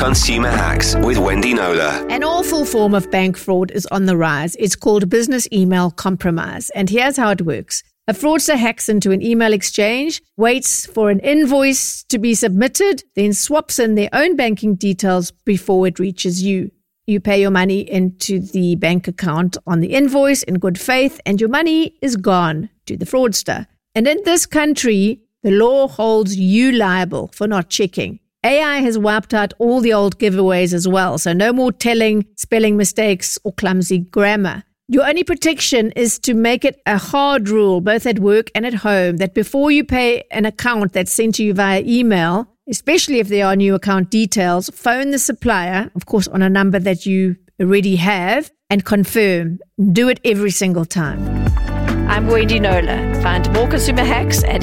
Consumer Hacks with Wendy Knowler. An awful form of bank fraud is on the rise. It's called business email compromise. And here's how it works. A fraudster hacks into an email exchange, waits for an invoice to be submitted, then swaps in their own banking details before it reaches you. You pay your money into the bank account on the invoice in good faith, and your money is gone to the fraudster. And in this country, the law holds you liable for not checking. AI has wiped out all the old giveaways as well, so no more telling spelling mistakes or clumsy grammar. Your only protection is to make it a hard rule, both at work and at home, that before you pay an account that's sent to you via email, especially if there are new account details, phone the supplier, of course on a number that you already have, and confirm. Do it every single time. I'm Wendy Knowler. Find more consumer hacks at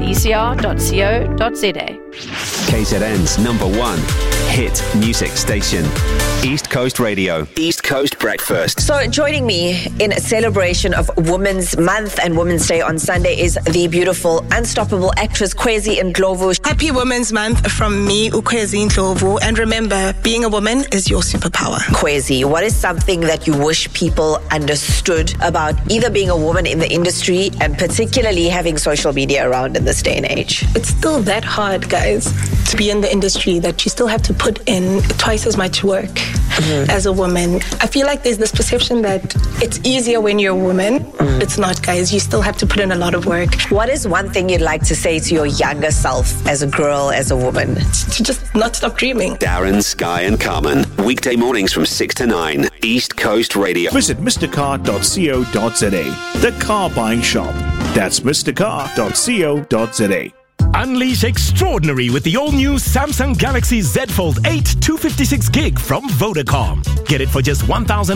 ecr.co.za. KZN's number one hit music station. East Coast Radio. East Coast Breakfast. So joining me in a celebration of Women's Month and Women's Day on Sunday is the beautiful, unstoppable actress Kwezi Ndlovu. Happy Women's Month from me, Kwezi Ndlovu. And remember, being a woman is your superpower. Kwezi, what is something that you wish people understood about either being a woman in the industry and particularly having social media around in this day and age? It's still that hard, guys, to be in the industry, that you still have to put in twice as much work as a woman. I feel like there's this perception that it's easier when you're a woman. It's not, guys. You still have to put in a lot of work. What is one thing you'd like to say to your younger self as a girl, as a woman? To just not stop dreaming. Darren, Sky and Carmen. Weekday mornings from 6 to 9. East Coast Radio. Visit mrcar.co.za. The car buying shop. That's mrcar.co.za. Unleash extraordinary with the all-new Samsung Galaxy Z Fold 8 256 gig from Vodacom. Get it for just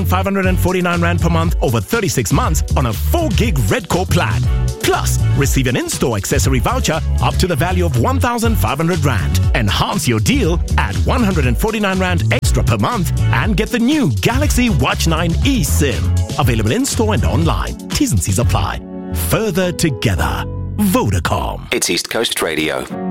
1,549 Rand per month over 36 months on a 4 gig Red Core plan. Plus, receive an in-store accessory voucher up to the value of 1,500 Rand. Enhance your deal at 149 Rand extra per month and get the new Galaxy Watch 9 eSIM. Available in-store and online. T's and C's apply. Further together. Vodacom. It's East Coast Radio.